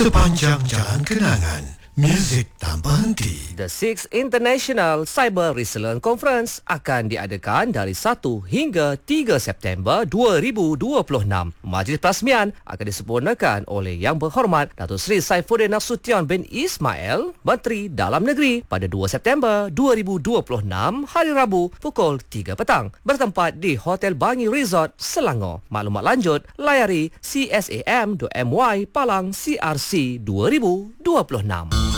sepanjang jalan kenangan. Muzik tanpa henti. The Sixth International Cyber Resilience Conference akan diadakan dari 1 hingga 3 September 2026. Majlis perasmian akan disempurnakan oleh Yang Berhormat Datuk Seri Saifuddin Nasution bin Ismail, Menteri Dalam Negeri pada 2 September 2026 hari Rabu pukul 3 petang bertempat di Hotel Bangi Resort, Selangor. Maklumat lanjut layari csam.my Palang CRC 2026.